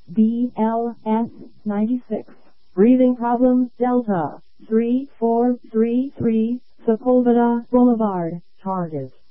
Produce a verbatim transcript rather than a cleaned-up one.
B L S ninety-six. Breathing problems Delta three four three three, Sepulveda Boulevard, Target.